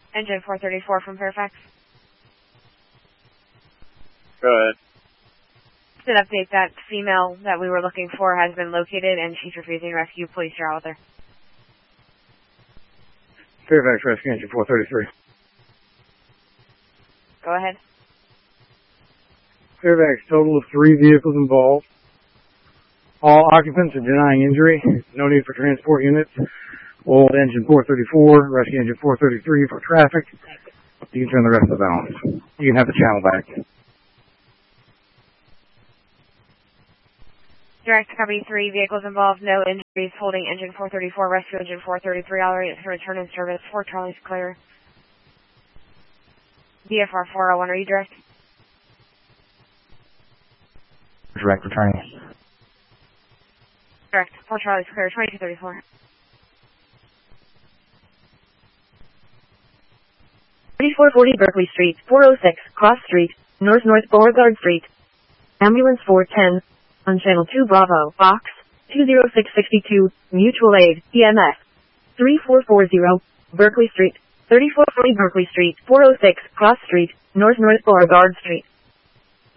Engine 434 from Fairfax. Go ahead. Just an update that female that we were looking for has been located and she's refusing rescue. Please share with her. Fairfax Rescue Engine 433. Go ahead. Fairfax, total of 3 vehicles involved. All occupants are denying injury. No need for transport units. Old Engine 434, Rescue Engine 433 for traffic. You can turn the rest of the balance. You can have the channel back. Direct copy, 3 vehicles involved, no injuries. Holding Engine 434, Rescue Engine 433, all right, return in service. 4 Charlie's clear. DFR 401, are you direct? Direct returning. Direct. 4 Charlie's clear. 2234. 3440 Berkeley Street, 406 Cross Street, North Beauregard Street. Ambulance 410. On Channel 2 Bravo, Box 20662, Mutual Aid, EMS. 3440, Berkeley Street, 3440 Berkeley Street, 406 Cross Street, North Beauregard Street.